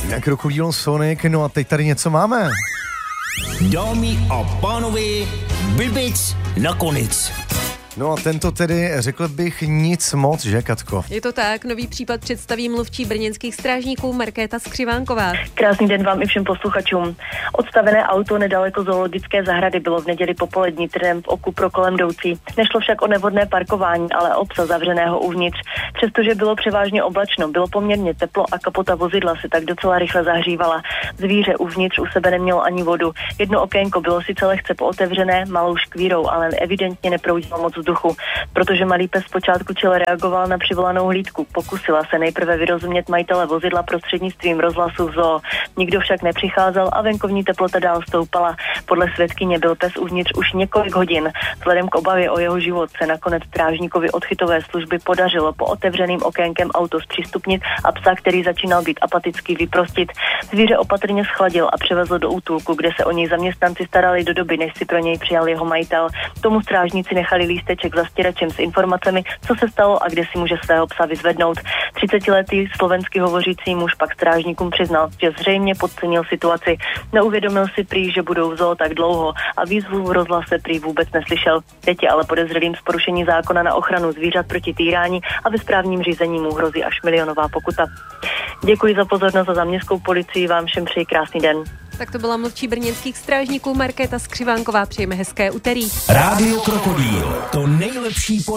Krokodýl Sonic, no a teď tady něco máme. Dámy a pánové, blbec nakonec. No a tento tedy, řekl bych, nic moc, že Katko? Je to tak, nový případ představí mluvčí brněnských strážníků Markéta Skřivánková. Krásný den vám i všem posluchačům. Odstavené auto nedaleko zoologické zahrady bylo v neděli popolední trnem v oku pro kolem jdoucí. Nešlo však o nevhodné parkování, ale o psa zavřeného uvnitř. Přestože bylo převážně oblačno, bylo poměrně teplo a kapota vozidla se tak docela rychle zahřívala. Zvíře uvnitř u sebe nemělo ani vodu. Jedno okénko bylo sice lehce pootevřené, malou škvírou, ale evidentně neproudilo moc vzduchu. Protože malý pes zpočátku čile reagoval na přivolanou hlídku. Pokusila se nejprve vyrozumět majitele vozidla prostřednictvím rozhlasu v zoo. Nikdo však nepřicházel a venkovní teplota dál stoupala. Podle svědkyně byl pes uvnitř už několik hodin. Vzhledem k obavě o jeho život se nakonec strážníkovi odchytové služby podařilo po otevřeným okénkem auto zpřístupnit a psa, který začínal být apatický, vyprostit. Zvíře opatrně schladil a převezl do útulku, kde se o něj zaměstnanci starali do doby, než si pro něj přijal jeho majitel. Tomu strážníci nechali lísteček za stěračem s informacemi, co se stalo a kde si může svého psa vyzvednout. 30letý slovensky hovořící muž pak strážníkům přiznal, že zřejmě podcenil situaci. Neuvědomil si prý, že budou v zoo tak dlouho a výzvu v rozhlase prý vůbec neslyšel. Teď je ale podezřelým z porušení zákona na ochranu zvířat proti týrání a ve správním řízení mu hrozí až milionová pokuta. Děkuji za pozornost a za městskou policii vám všem přeji krásný den. Tak to byla mluvčí brněnských strážníků Markéta Skřivánková. Přejeme hezké úterý. Rádio Krokodýl, to nejlepší